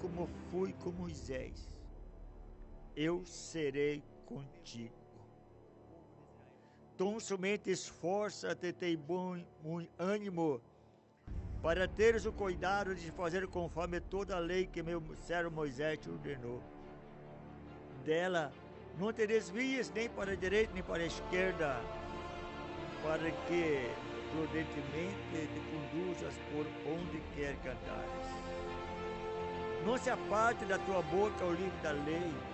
como fui com Moisés, eu serei contigo. Tão somente esforça-te e tem bom ânimo, para teres o cuidado de fazer conforme toda a lei que meu servo Moisés te ordenou. Dela não te desvies nem para a direita nem para a esquerda, para que prudentemente te conduzas por onde quer que andares. Não se aparte da tua boca o livro da lei,